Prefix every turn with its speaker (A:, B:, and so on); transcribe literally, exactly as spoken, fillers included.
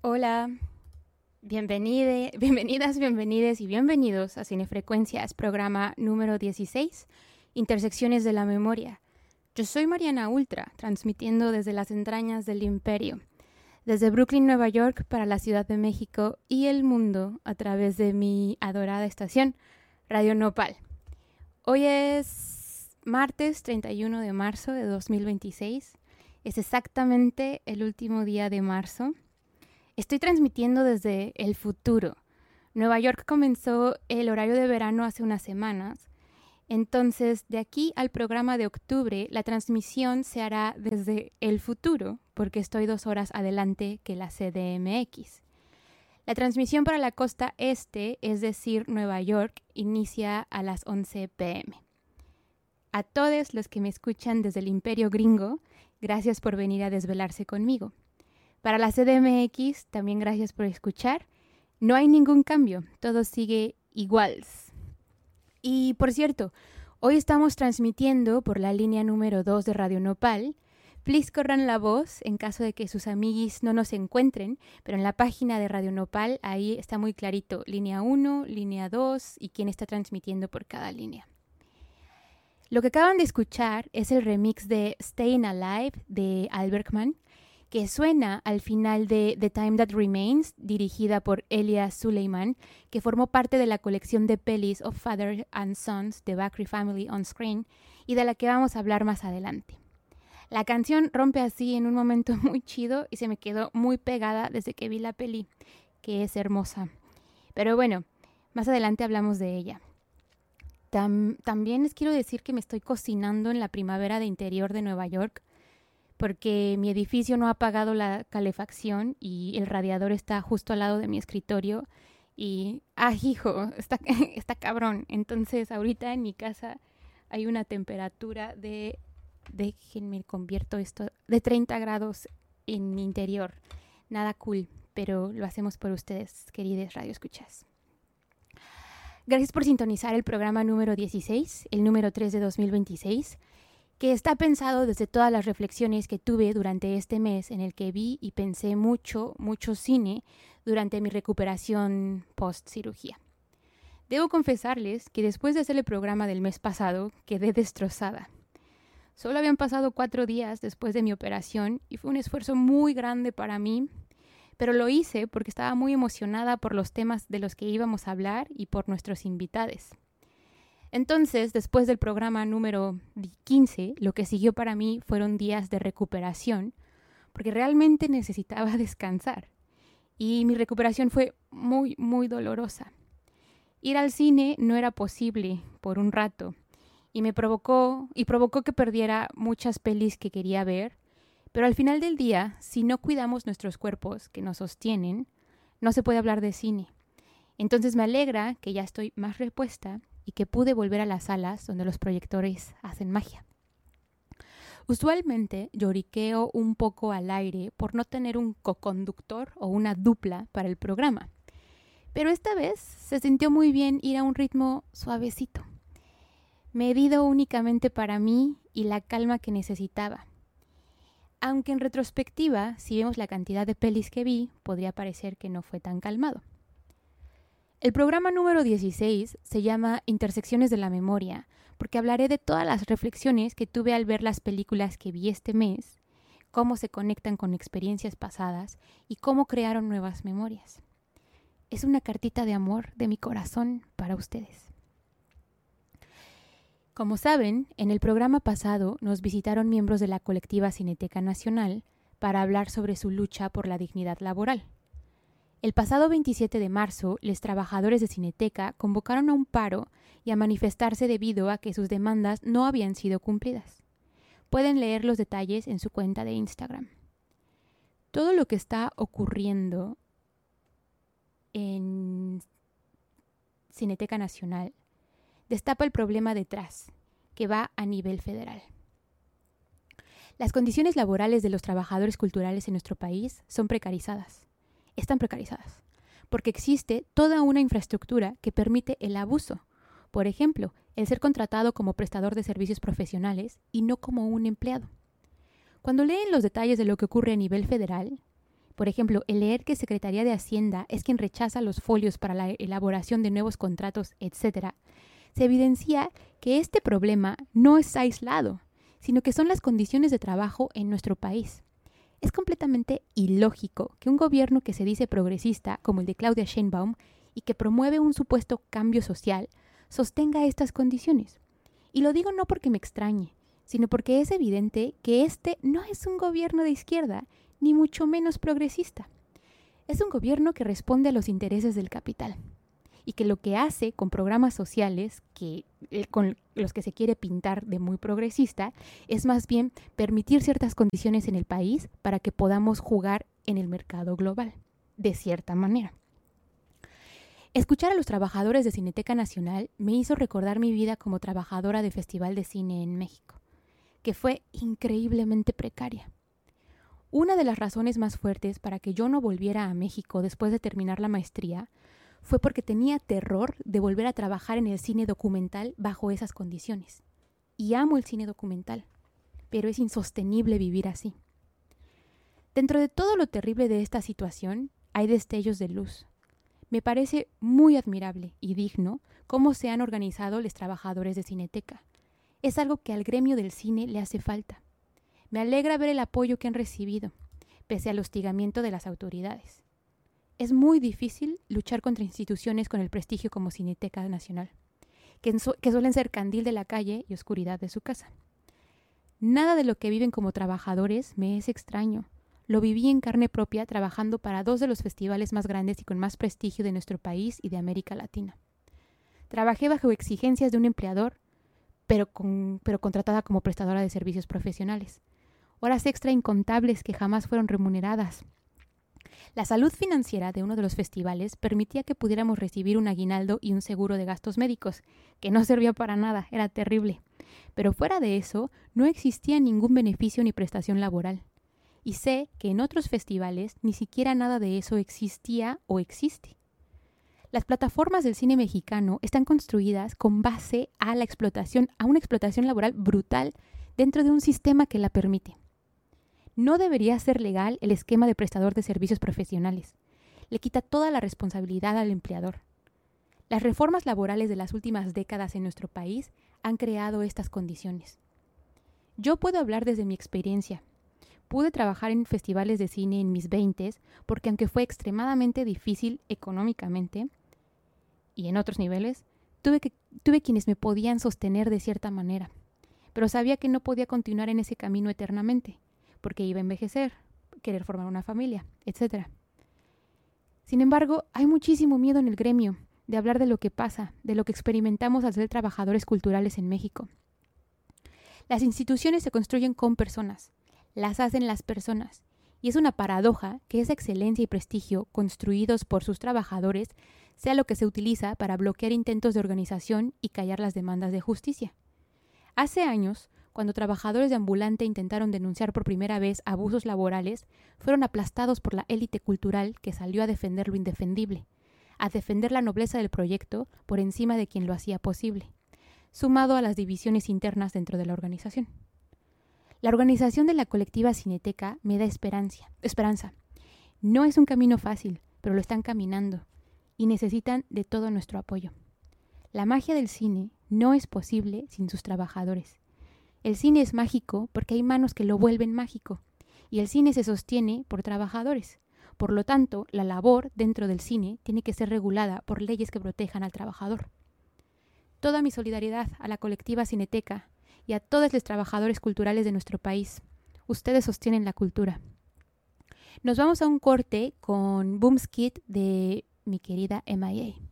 A: Hola, bienvenide, bienvenidas, bienvenides y bienvenidos a Cinefrecuencias, programa número dieciséis, Intersecciones de la Memoria. Yo soy Mariana Ultra, transmitiendo desde las entrañas del Imperio, desde Brooklyn, Nueva York, para la Ciudad de México y el mundo a través de mi adorada estación, Radio Nopal. Hoy es martes treinta y uno de marzo de dos mil veintiséis, es exactamente el último día de marzo. Estoy transmitiendo desde el futuro. Nueva York comenzó el horario de verano hace unas semanas. Entonces, de aquí al programa de octubre, la transmisión se hará desde el futuro, porque estoy dos horas adelante que la C D M X. La transmisión para la costa este, es decir, Nueva York, inicia a las once pe eme. A todos los que me escuchan desde el Imperio Gringo, gracias por venir a desvelarse conmigo. Para la C D M X, también gracias por escuchar. No hay ningún cambio, todo sigue igual. Y por cierto, hoy estamos transmitiendo por la línea número dos de Radio Nopal. Please corran la voz en caso de que sus amiguis no nos encuentren, pero en la página de Radio Nopal ahí está muy clarito, línea uno, línea dos y quién está transmitiendo por cada línea. Lo que acaban de escuchar es el remix de Staying Alive de Al Berkman, que suena al final de The Time That Remains, dirigida por Elia Suleiman, que formó parte de la colección de pelis of Father and Sons de Bakri Family on Screen y de la que vamos a hablar más adelante. La canción rompe así en un momento muy chido y se me quedó muy pegada desde que vi la peli, que es hermosa. Pero bueno, más adelante hablamos de ella. Tam- también les quiero decir que me estoy cocinando en la primavera de interior de Nueva York, porque mi edificio no ha apagado la calefacción y el radiador está justo al lado de mi escritorio y, ah, hijo, está, está cabrón. Entonces, ahorita en mi casa hay una temperatura de, déjenme convierto esto, de treinta grados en mi interior. Nada cool, pero lo hacemos por ustedes, queridos radioescuchas. Gracias por sintonizar el programa número dieciséis, el número tres de dos mil veintiséis, que está pensado desde todas las reflexiones que tuve durante este mes en el que vi y pensé mucho, mucho cine durante mi recuperación post-cirugía. Debo confesarles que después de hacer el programa del mes pasado, quedé destrozada. Solo habían pasado cuatro días después de mi operación y fue un esfuerzo muy grande para mí, pero lo hice porque estaba muy emocionada por los temas de los que íbamos a hablar y por nuestros invitados. Entonces, después del programa número quince, lo que siguió para mí fueron días de recuperación, porque realmente necesitaba descansar. Y mi recuperación fue muy, muy dolorosa. Ir al cine no era posible por un rato, y me provocó, y provocó que perdiera muchas pelis que quería ver, pero al final del día, si no cuidamos nuestros cuerpos que nos sostienen, no se puede hablar de cine. Entonces me alegra que ya estoy más repuesta y que pude volver a las salas donde los proyectores hacen magia. Usualmente lloriqueo un poco al aire por no tener un coconductor o una dupla para el programa, pero esta vez se sintió muy bien ir a un ritmo suavecito, medido únicamente para mí y la calma que necesitaba. Aunque en retrospectiva, si vemos la cantidad de pelis que vi, podría parecer que no fue tan calmado. El programa número dieciséis se llama Intersecciones de la Memoria, porque hablaré de todas las reflexiones que tuve al ver las películas que vi este mes, cómo se conectan con experiencias pasadas y cómo crearon nuevas memorias. Es una cartita de amor de mi corazón para ustedes. Como saben, en el programa pasado nos visitaron miembros de la colectiva Cineteca Nacional para hablar sobre su lucha por la dignidad laboral. El pasado veintisiete de marzo, los trabajadores de Cineteca convocaron a un paro y a manifestarse debido a que sus demandas no habían sido cumplidas. Pueden leer los detalles en su cuenta de Instagram. Todo lo que está ocurriendo en Cineteca Nacional destapa el problema detrás, que va a nivel federal. Las condiciones laborales de los trabajadores culturales en nuestro país son precarizadas. Están precarizadas, porque existe toda una infraestructura que permite el abuso. Por ejemplo, el ser contratado como prestador de servicios profesionales y no como un empleado. Cuando leen los detalles de lo que ocurre a nivel federal, Por ejemplo, el leer que Secretaría de Hacienda es quien rechaza los folios para la elaboración de nuevos contratos, etcétera, se evidencia que este problema no es aislado, sino que son las condiciones de trabajo en nuestro país. Es completamente ilógico que un gobierno que se dice progresista, como el de Claudia Sheinbaum, y que promueve un supuesto cambio social, sostenga estas condiciones. Y lo digo no porque me extrañe, sino porque es evidente que este no es un gobierno de izquierda, ni mucho menos progresista. Es un gobierno que responde a los intereses del capital y que lo que hace con programas sociales, que, eh, con los que se quiere pintar de muy progresista, es más bien permitir ciertas condiciones en el país para que podamos jugar en el mercado global, de cierta manera. Escuchar a los trabajadores de Cineteca Nacional me hizo recordar mi vida como trabajadora de Festival de Cine en México, que fue increíblemente precaria. Una de las razones más fuertes para que yo no volviera a México después de terminar la maestría fue porque tenía terror de volver a trabajar en el cine documental bajo esas condiciones. Y amo el cine documental, pero es insostenible vivir así. Dentro de todo lo terrible de esta situación, hay destellos de luz. Me parece muy admirable y digno cómo se han organizado los trabajadores de Cineteca. Es algo que al gremio del cine le hace falta. Me alegra ver el apoyo que han recibido, pese al hostigamiento de las autoridades. Es muy difícil luchar contra instituciones con el prestigio como Cineteca Nacional, que, su- que suelen ser candil de la calle y oscuridad de su casa. Nada de lo que viven como trabajadores me es extraño. Lo viví en carne propia trabajando para dos de los festivales más grandes y con más prestigio de nuestro país y de América Latina. Trabajé bajo exigencias de un empleador, pero, con, pero contratada como prestadora de servicios profesionales. Horas extra incontables que jamás fueron remuneradas. La salud financiera de uno de los festivales permitía que pudiéramos recibir un aguinaldo y un seguro de gastos médicos, que no servía para nada, era terrible. Pero fuera de eso, no existía ningún beneficio ni prestación laboral. Y sé que en otros festivales ni siquiera nada de eso existía o existe. Las plataformas del cine mexicano están construidas con base a la explotación, a una explotación laboral brutal dentro de un sistema que la permite. No debería ser legal el esquema de prestador de servicios profesionales. Le quita toda la responsabilidad al empleador. Las reformas laborales de las últimas décadas en nuestro país han creado estas condiciones. Yo puedo hablar desde mi experiencia. Pude trabajar en festivales de cine en mis veintes porque aunque fue extremadamente difícil económicamente y en otros niveles, tuve, que, tuve quienes me podían sostener de cierta manera. Pero sabía que no podía continuar en ese camino eternamente, porque iba a envejecer, querer formar una familia, etcétera. Sin embargo, hay muchísimo miedo en el gremio de hablar de lo que pasa, de lo que experimentamos al ser trabajadores culturales en México. Las instituciones se construyen con personas, las hacen las personas, y es una paradoja que esa excelencia y prestigio construidos por sus trabajadores sea lo que se utiliza para bloquear intentos de organización y callar las demandas de justicia. Hace años, cuando trabajadores de ambulante intentaron denunciar por primera vez abusos laborales, fueron aplastados por la élite cultural que salió a defender lo indefendible, a defender la nobleza del proyecto por encima de quien lo hacía posible, sumado a las divisiones internas dentro de la organización. La organización de la colectiva Cineteca me da esperanza. esperanza. No es un camino fácil, pero lo están caminando y necesitan de todo nuestro apoyo. La magia del cine no es posible sin sus trabajadores. El cine es mágico porque hay manos que lo vuelven mágico y el cine se sostiene por trabajadores. Por lo tanto, la labor dentro del cine tiene que ser regulada por leyes que protejan al trabajador. Toda mi solidaridad a la colectiva Cineteca y a todos los trabajadores culturales de nuestro país. Ustedes sostienen la cultura. Nos vamos a un corte con Boom Skid de mi querida M I A.